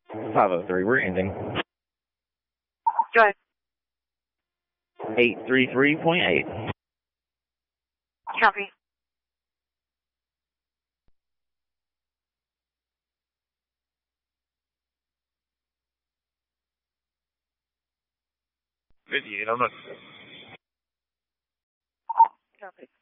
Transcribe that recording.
503, we're ending. Go ahead. 833.8. Copy. I'm not. Copy.